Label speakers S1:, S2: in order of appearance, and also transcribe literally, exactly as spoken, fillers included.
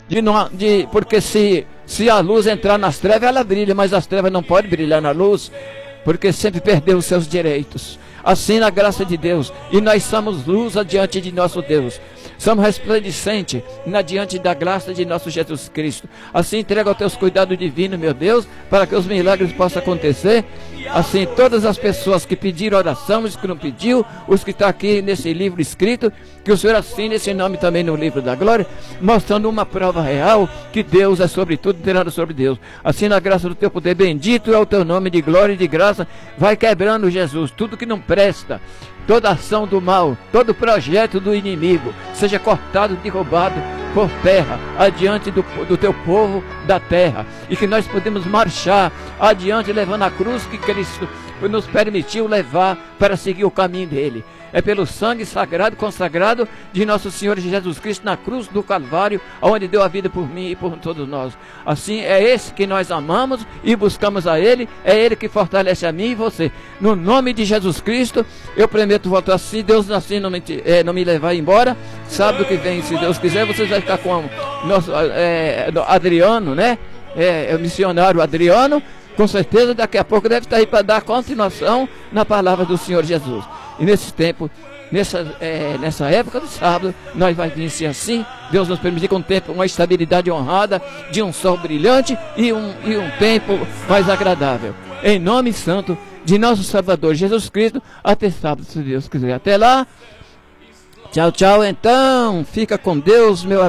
S1: de não, de, porque se, se a luz entrar nas trevas, ela brilha, mas as trevas não podem brilhar na luz, porque sempre perdeu os seus direitos. Assim, na graça de Deus, e nós somos luz adiante de nosso Deus, somos resplandecentes na diante da graça de nosso Jesus Cristo. Assim, entrega aos teus cuidados divinos, meu Deus, para que os milagres possam acontecer. Assim, todas as pessoas que pediram oração, os que não pediu, os que estão aqui nesse livro escrito, que o Senhor assine esse nome também no livro da glória, mostrando uma prova real que Deus é sobre tudo, terando sobre Deus. Assim, na graça do teu poder, bendito é o teu nome de glória e de graça. Vai quebrando, Jesus, tudo que não presta, toda ação do mal, todo projeto do inimigo, seja cortado, derrubado por terra, adiante do, do teu povo da terra, e que nós podemos marchar adiante, levando a cruz que Cristo nos permitiu levar para seguir o caminho dele. É pelo sangue sagrado, consagrado de nosso Senhor Jesus Cristo na cruz do Calvário, onde deu a vida por mim e por todos nós. Assim, é esse que nós amamos e buscamos a Ele, é Ele que fortalece a mim e você. No nome de Jesus Cristo, eu prometo voltar. Se Deus assim não me, é, não me levar embora, sábado que vem, se Deus quiser, vocês vão ficar com o nosso é, Adriano, né? É, é o missionário Adriano. Com certeza daqui a pouco deve estar aí para dar continuação na palavra do Senhor Jesus. E nesse tempo, nessa, é, nessa época do sábado, nós vamos vir ser assim. Deus nos permitir com um tempo, uma estabilidade honrada, de um sol brilhante e um, e um tempo mais agradável. Em nome santo de nosso Salvador Jesus Cristo, até sábado, se Deus quiser. Até lá. Tchau, tchau. Então, fica com Deus, meu amigo.